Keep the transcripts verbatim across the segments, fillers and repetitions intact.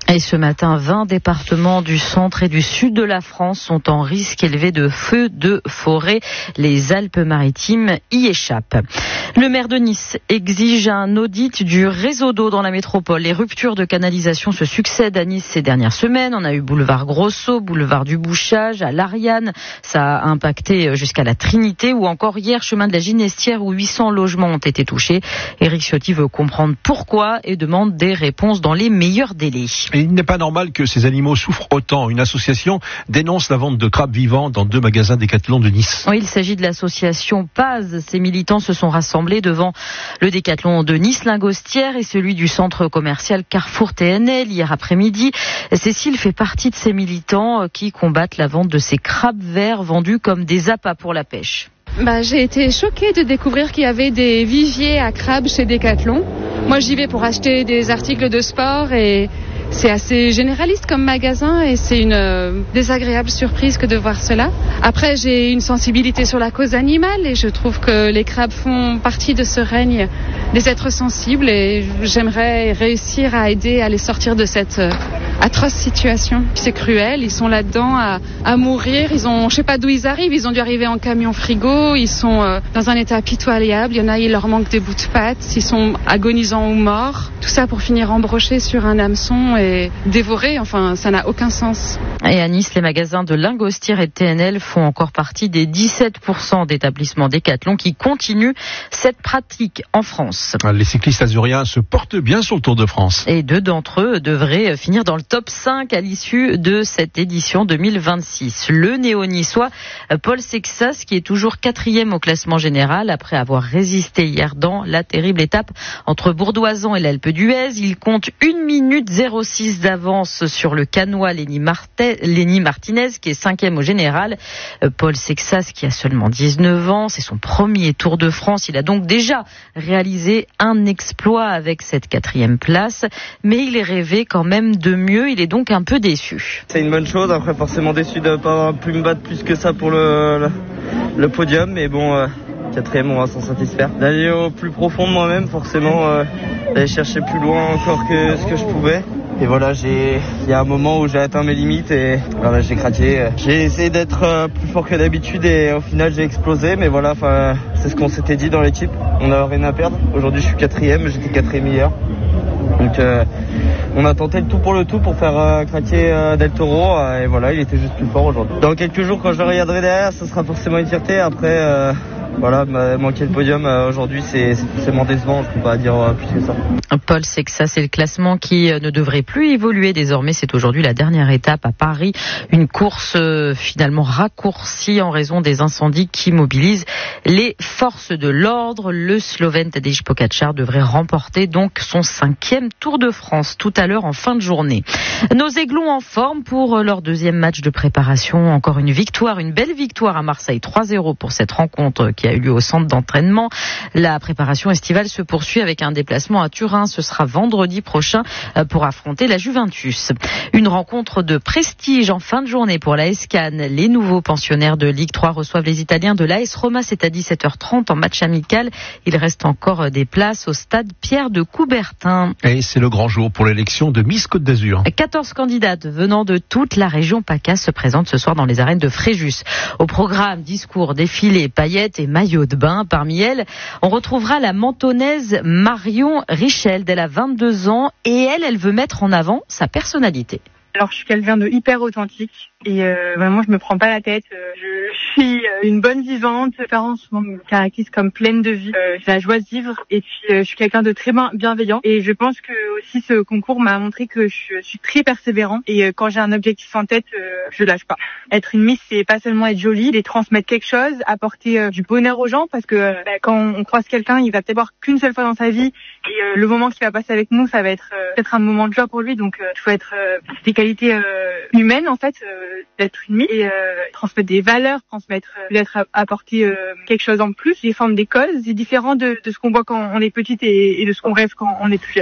Et ce matin, vingt départements du centre et du sud de la France sont en risque élevé de feux de forêt. Les Alpes-Maritimes y échappent. Le maire de Nice exige un audit du réseau d'eau dans la métropole. Les ruptures de canalisation se succèdent à Nice ces dernières semaines. On a eu boulevard Grosso, boulevard du Bouchage, à l'Ariane. Ça a impacté jusqu'à la Trinité ou encore hier, chemin de la Ginestière où huit cents logements ont été touchés. Éric Ciotti veut comprendre pourquoi et demande des réponses dans les meilleurs délais. Il n'est pas normal que ces animaux souffrent autant. Une association dénonce la vente de crabes vivants dans deux magasins Décathlon de Nice. Oui, il s'agit de l'association P A Z. Ces militants se sont rassemblés devant le Décathlon de Nice-Lingostière et celui du centre commercial Carrefour T N L hier après-midi. Cécile fait partie de ces militants qui combattent la vente de ces crabes verts vendus comme des appâts pour la pêche. Bah, j'ai été choquée de découvrir qu'il y avait des viviers à crabes chez Décathlon. Moi, j'y vais pour acheter des articles de sport et c'est assez généraliste comme magasin et c'est une euh, désagréable surprise que de voir cela. Après, j'ai une sensibilité sur la cause animale et je trouve que les crabes font partie de ce règne des êtres sensibles et j'aimerais réussir à aider à les sortir de cette euh, atroce situation. C'est cruel, ils sont là-dedans à, à mourir, ils ont, je sais pas d'où ils arrivent, ils ont dû arriver en camion frigo, ils sont euh, dans un état pitoyable, il y en a, il leur manque des bouts de pattes, ils sont agonisants ou morts. Tout ça pour finir embrochés sur un hameçon et dévorés, enfin ça n'a aucun sens. Et à Nice, les magasins de Lingostière et de T N L font encore partie des dix-sept pour cent d'établissements Décathlon qui continuent cette pratique en France. Les cyclistes azuriens se portent bien sur le Tour de France. Et deux d'entre eux devraient finir dans le top cinq à l'issue de cette édition deux mille vingt-six. Le néo-niçois Paul Sexas qui est toujours quatrième au classement général après avoir résisté hier dans la terrible étape entre Bourdoisan et l'Alpe d'Huez. Il compte une minute zéro six d'avance sur le Canois Lenny, Marte- Lenny Martinez qui est cinquième au général. Paul Sexas qui a seulement dix-neuf ans, c'est son premier Tour de France. Il a donc déjà réalisé un exploit avec cette quatrième place, mais il est rêvé quand même de mieux. Il est donc un peu déçu. C'est une bonne chose, après forcément déçu de ne pas avoir pu me battre plus que ça pour le, le, le podium, mais bon, euh, quatrième on va s'en satisfaire. D'aller au plus profond de moi-même, forcément, euh, d'aller chercher plus loin encore que ce que je pouvais. Et voilà, j'ai, il y a un moment où j'ai atteint mes limites et voilà, j'ai craqué. J'ai essayé d'être euh, plus fort que d'habitude et au final j'ai explosé, mais voilà, enfin, c'est ce qu'on s'était dit dans l'équipe. On n'a rien à perdre. Aujourd'hui je suis quatrième, j'étais quatrième hier. Donc euh, on a tenté le tout pour le tout pour faire euh, craquer euh, Del Toro euh, et voilà, il était juste plus fort aujourd'hui. Dans quelques jours quand je le regarderai derrière, ce sera forcément une fierté. Après euh, voilà, manquer le podium euh, aujourd'hui c'est, c'est forcément décevant, je ne peux pas dire euh, plus que ça. Paul Sexas, c'est le classement qui ne devrait plus évoluer désormais. C'est aujourd'hui la dernière étape à Paris. Une course euh, finalement raccourcie en raison des incendies qui mobilisent les forces de l'ordre. Le Slovène Tadej Pogačar devrait remporter donc son cinquième Tour de France tout à l'heure en fin de journée. Nos Aiglons en forme pour leur deuxième match de préparation. Encore une victoire, une belle victoire à Marseille, trois zéro pour cette rencontre qui a eu lieu au centre d'entraînement. La préparation estivale se poursuit avec un déplacement à Turin. Ce sera vendredi prochain pour affronter la Juventus. Une rencontre de prestige en fin de journée pour l'A S Cannes. Les nouveaux pensionnaires de Ligue trois reçoivent les Italiens de l'A S Roma. C'est à dix-sept heures trente en match amical. Il reste encore des places au stade Pierre de Coubertin. Et c'est le grand jour pour l'élection de Miss Côte d'Azur. quatorze candidates venant de toute la région PACA se présentent ce soir dans les arènes de Fréjus. Au programme, discours, défilés, paillettes et maillots de bain. Parmi elles, on retrouvera la mentonnaise Marion Richel. Elle a vingt-deux ans et elle, elle veut mettre en avant sa personnalité. Alors, je suis quelqu'un de hyper authentique et euh, vraiment, je me prends pas la tête. Euh, je suis euh, une bonne vivante. Mes parents souvent me caractérisent comme pleine de vie. Euh, j'ai la joie de vivre et puis euh, je suis quelqu'un de très bienveillant. Et je pense que aussi ce concours m'a montré que je suis très persévérant et euh, quand j'ai un objectif en tête, euh, je lâche pas. Être une Miss, c'est pas seulement être jolie, c'est transmettre quelque chose, apporter euh, du bonheur aux gens parce que euh, bah, quand on croise quelqu'un, il va peut-être voir qu'une seule fois dans sa vie et euh, le moment qu'il va passer avec nous, ça va être euh, peut-être un moment de joie pour lui. Donc, il euh, faut être euh, des qualités euh, humaines en fait, euh, d'être une Miss et euh, transmettre des valeurs, transmettre euh, peut-être apporter euh, quelque chose en plus. Les formes des causes, c'est différent de, de ce qu'on voit quand on est petite et, et de ce qu'on rêve quand on est plus jeune.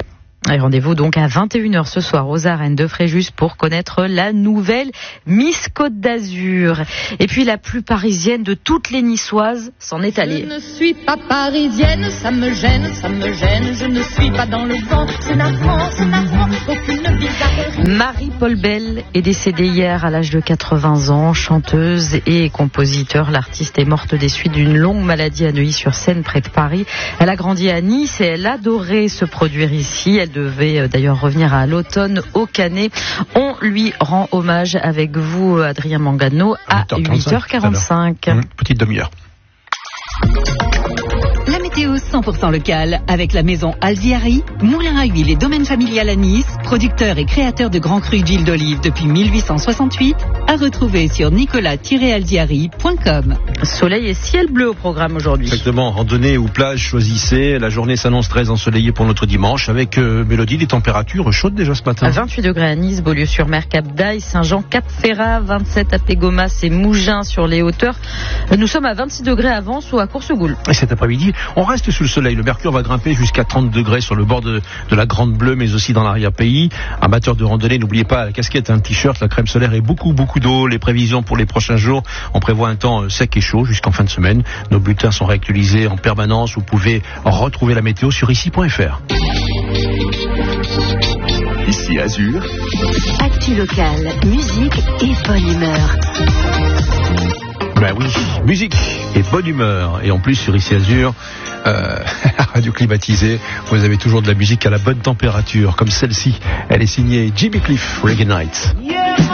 Et rendez-vous donc à vingt et une heures ce soir aux arènes de Fréjus pour connaître la nouvelle Miss Côte d'Azur. Et puis la plus parisienne de toutes les Niçoises s'en est allée. Je ne suis pas parisienne, ça me gêne, ça me gêne, je ne suis pas dans le vent, c'est navrant, c'est navrant, aucune bizarrerie. Marie-Paul Bell est décédée hier à l'âge de quatre-vingts ans, chanteuse et compositeur. L'artiste est morte des suites d'une longue maladie à Neuilly-sur-Seine près de Paris. Elle a grandi à Nice et elle adorait se produire ici. Elle devait d'ailleurs revenir à l'automne au Canet. On lui rend hommage avec vous, Adrien Mangano, à huit heures quarante-cinq. Mmh, petite demi-heure. La météo cent pour cent locale avec la maison Alziari, moulin à huile et domaine familial à Nice, producteur et créateur de grands crus d'huile d'olive depuis mille huit cent soixante-huit, à retrouver sur nicolas tiret alziari point com. Soleil et ciel bleu au programme aujourd'hui. Exactement, randonnée ou plage, choisissez. La journée s'annonce très ensoleillée pour notre dimanche avec euh, Mélodie, des températures chaudes déjà ce matin. À vingt-huit degrés à Nice, Beaulieu-sur-Mer, Cap d'Aille, Saint-Jean, Cap-Ferrat, vingt-sept à Pégomas et Mougins sur les hauteurs. Nous sommes à vingt-six degrés à Vence ou à Coursegoule. Et cet après-midi, on reste sous le soleil. Le mercure va grimper jusqu'à trente degrés sur le bord de, de la Grande Bleue, mais aussi dans l'arrière-pays. Amateurs de randonnée, n'oubliez pas la casquette, un t-shirt, la crème solaire et beaucoup, beaucoup d'eau. Les prévisions pour les prochains jours, on prévoit un temps sec et chaud jusqu'en fin de semaine. Nos bulletins sont réactualisés en permanence. Vous pouvez retrouver la météo sur ici point f r. Ici Azur. Actu locale, musique et bonne humeur. Ben oui, musique et bonne humeur. Et en plus sur Ici Azur, euh, radio climatisée, vous avez toujours de la musique à la bonne température, comme celle-ci. Elle est signée Jimmy Cliff, Reggae Night.